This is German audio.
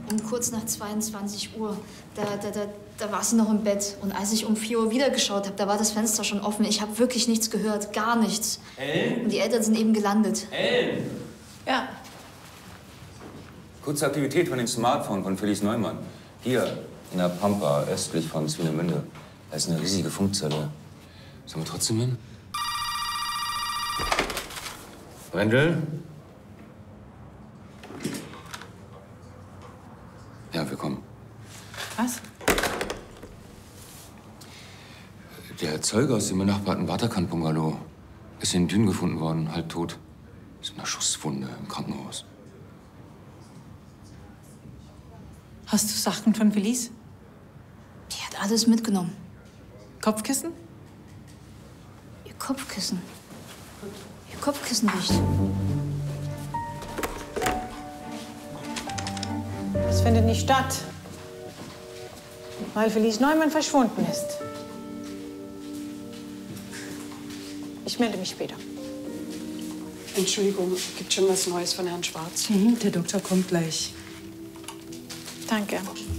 um kurz nach 22 Uhr. Da war sie noch im Bett. Und als ich um 4 Uhr wieder geschaut habe, da war das Fenster schon offen. Ich habe wirklich nichts gehört, gar nichts. Ellen? Und die Eltern sind eben gelandet. Ellen? Ja. Kurze Aktivität von dem Smartphone von Felix Neumann. Hier, in der Pampa, östlich von Swinemünde. Da ist eine riesige Funkzelle. Sollen wir trotzdem hin? Brendel? Ja, wir kommen. Was? Der Zeuge aus dem benachbarten Waterkant-Bungalow ist in den Dünen gefunden worden, halbtot. Ist mit einer Schusswunde im Krankenhaus. Hast du Sachen von Felice? Die hat alles mitgenommen. Kopfkissen? Ihr Kopfkissen. Ihr Kopfkissen riecht. Das findet nicht statt, weil Felice Neumann verschwunden ist. Ich melde mich später. Entschuldigung, gibt schon was Neues von Herrn Schwarz? Der Doktor kommt gleich. Danke.